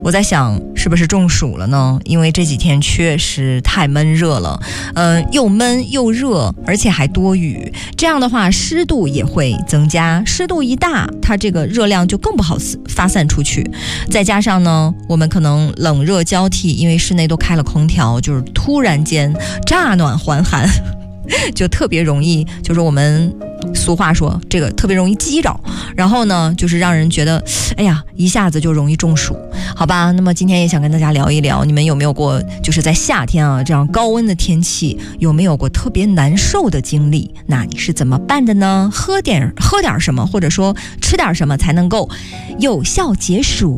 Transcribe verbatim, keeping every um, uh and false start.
我在想是不是中暑了呢？因为这几天确实太闷热了，嗯、呃，又闷又热，而且还多雨，这样的话湿度也会增加，湿度一大，它这个热量就更不好发散出去。再加上呢，我们可能冷热交替，因为室内都开了空调，就是突然间乍暖还寒，就特别容易，就是我们俗话说这个特别容易激着，然后呢就是让人觉得哎呀一下子就容易中暑，好吧。那么今天也想跟大家聊一聊，你们有没有过就是在夏天啊这样高温的天气，有没有过特别难受的经历？那你是怎么办的呢？喝点喝点什么，或者说吃点什么才能够有效解暑？